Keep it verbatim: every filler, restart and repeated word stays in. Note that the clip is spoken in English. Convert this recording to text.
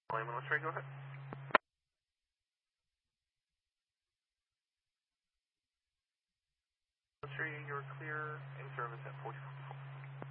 Military, go ahead. Military, you're clear in service at forty-five.